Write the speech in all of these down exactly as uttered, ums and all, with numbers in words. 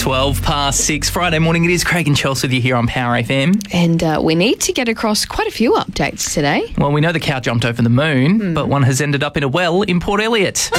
twelve past six, Friday morning. It is Craig and Chelsea with you here on Power F M. And uh, we need to get across quite a few updates today. Well, we know the cow jumped over the moon, mm. but one has ended up in a well in Port Elliot.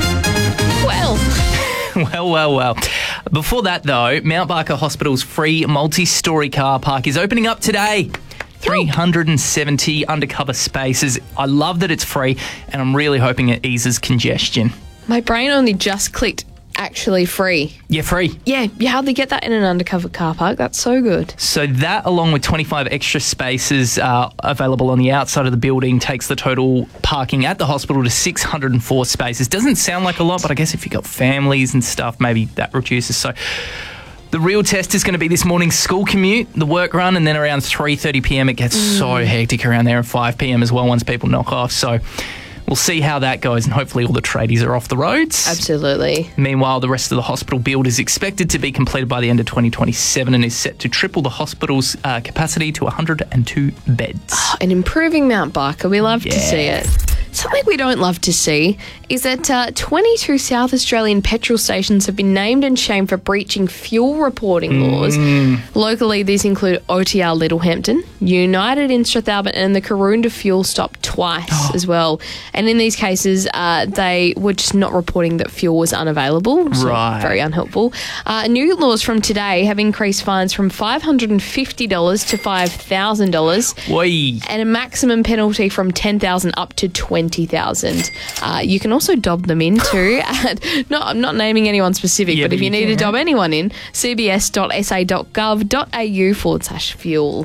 Oh, well. well, well, well. Before that, though, Mount Barker Hospital's free multi-storey car park is opening up today. three hundred seventy undercover spaces. I love that it's free, and I'm really hoping it eases congestion. My brain only just clicked actually free. Yeah, free. Yeah, you hardly get that in an undercover car park. That's so good. So that, along with twenty-five extra spaces uh, available on the outside of the building, takes the total parking at the hospital to six hundred four spaces. Doesn't sound like a lot, but I guess if you've got families and stuff, maybe that reduces. So the real test is going to be this morning's school commute, the work run, and then around three thirty p m it gets mm. so hectic around there, and five p m as well once people knock off. So we'll see how that goes, and hopefully all the tradies are off the roads. Absolutely. Meanwhile, the rest of the hospital build is expected to be completed by the end of twenty twenty-seven and is set to triple the hospital's uh, capacity to one hundred two beds. Oh, and improving Mount Barker, we love yeah. to see it. Something we don't love to see is that uh, twenty-two South Australian petrol stations have been named and shamed for breaching fuel reporting mm. laws. Locally, these include O T R Littlehampton, United in Strathalbyn, and the Karoonda fuel stop twice oh. as well. And in these cases, uh, they were just not reporting that fuel was unavailable. So right. very unhelpful. Uh, new laws from today have increased fines from five hundred fifty dollars to five thousand dollars. Whee. And a maximum penalty from ten thousand dollars up to twenty thousand dollars. Uh, you can also dob them in too. At, no, I'm not naming anyone specific, yeah, but, but if you, you need can, to dob yeah. anyone in, c b s dot s a dot gov dot a u forward slash fuel.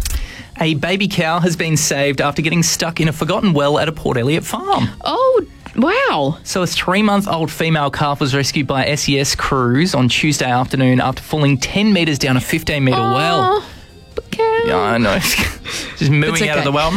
A baby cow has been saved after getting stuck in a forgotten well at a Port Elliot farm. Oh, wow. So a three-month-old female calf was rescued by S E S crews on Tuesday afternoon after falling ten metres down a fifteen-metre well. Okay. Yeah, I know. Just mooing okay. out of the well.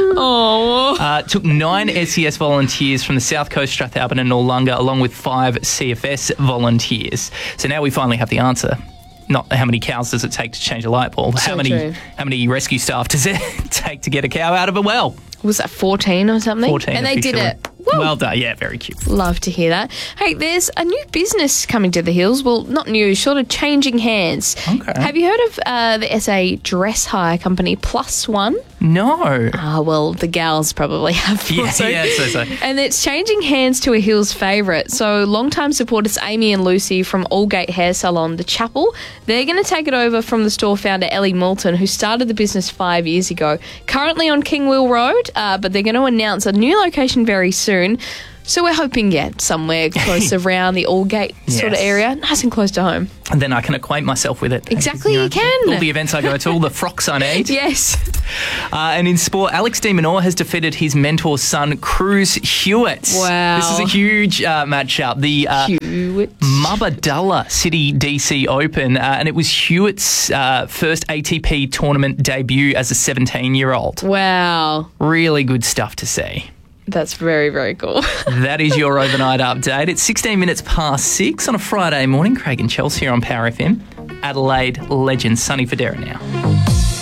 Oh. Uh, took nine S E S volunteers from the South Coast, Strathalbyn and Noarlunga, along with five C F S volunteers. So now we finally have the answer. Not how many cows does it take to change a light bulb? So how many true. How many rescue staff does it take to get a cow out of a well? Was that fourteen or something? fourteen And they officially. did it. Woo. Well done. Yeah, very cute. Love to hear that. Hey, there's a new business coming to the hills. Well, not new, sort of changing hands. Okay. Have you heard of uh, the S A dress hire company Plus One? No. Ah, well, the gals probably have. Yeah, also. yeah, so so. And it's changing hands to a Hills favourite. So long-time supporters Amy and Lucy from Allgate Hair Salon, The Chapel, they're going to take it over from the store founder Ellie Moulton, who started the business five years ago. Currently on King Will Road, uh, but they're going to announce a new location very soon. So we're hoping, yeah, somewhere close around the Allgate yes. sort of area, nice and close to home. And then I can acquaint myself with it. Exactly, you, know, you can. All the events I go to, all the frocks I need. Yes. Uh, and in sport, Alex de Minaur has defeated his mentor's son, Cruz Hewitt. Wow. This is a huge uh, matchup. The uh, Mubadala City D C Open, uh, and it was Hewitt's uh, first A T P tournament debut as a seventeen-year-old. Wow. Really good stuff to see. That's very, very cool. That is your overnight update. It's sixteen minutes past six on a Friday morning. Craig and Chelsea here on Power F M. Adelaide legend Sunny Federa now.